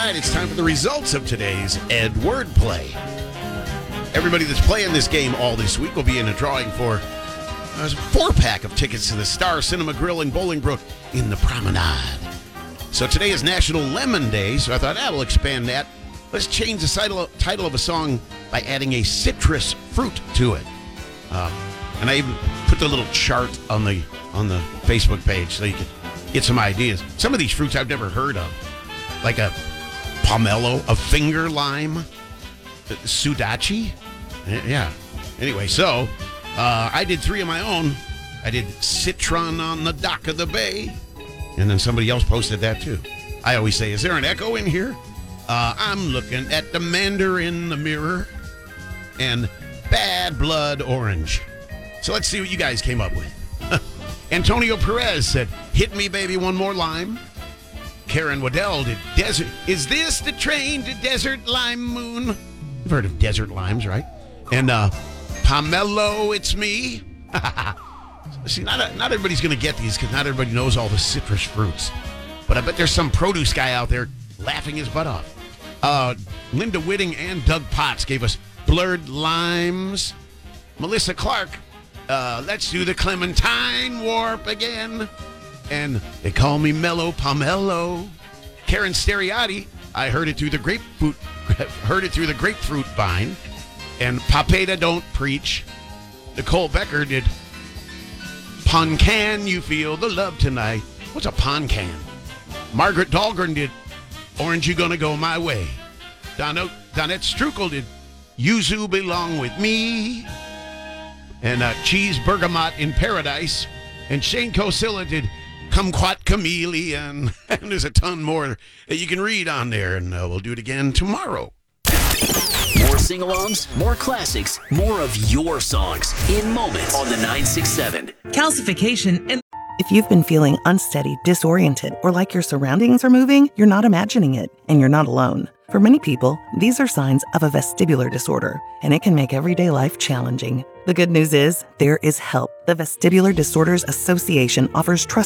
right, it's time for the results of today's Ed Wordplay. Everybody that's playing this game all this week will be in a drawing for a 4-pack of tickets to the Star Cinema Grill in Bolingbrook in the Promenade. So today is National Lemon Day, so I thought, we'll expand that. Let's change the title of a song by adding a citrus fruit to it. And I even put the little chart on the Facebook page so you can get some ideas. Some of these fruits I've never heard of, like a pomelo, a finger lime, sudachi. Yeah. Anyway, so I did 3 of my own. I did citron on the dock of the bay, and then somebody else posted that too. I always say, is there an echo in here? I'm looking at the mandarin in the mirror and bad blood orange. So let's see what you guys came up with. Antonio Perez said, hit me, baby, one more lime. Karen Waddell did desert. Is this the train to Desert Lime Moon? You've heard of desert limes, right? And pomelo, it's me. See, not everybody's going to get these because not everybody knows all the citrus fruits. But I bet there's some produce guy out there laughing his butt off. Linda Whitting and Doug Potts gave us blurred limes. Melissa Clark, let's do the Clementine warp again. And they call me Mellow Pomelo. Karen Steriati, I heard it through the grapefruit vine. And Papeda Don't Preach. Nicole Becker did Pon Can You Feel the Love Tonight. What's a pon can? Margaret Dahlgren did Orange You Gonna Go My Way. Donette Strukel did Yuzu Belong With Me. And Cheese Bergamot in Paradise. And Shane Kosilla did Kumquat Chameleon. And there's a ton more that you can read on there. And we'll do it again tomorrow. More sing-alongs, more classics, more of your songs in moments on the 967. Calcification and... If you've been feeling unsteady, disoriented, or like your surroundings are moving, you're not imagining it, and you're not alone. For many people, these are signs of a vestibular disorder, and it can make everyday life challenging. The good news is, there is help. The Vestibular Disorders Association offers trusted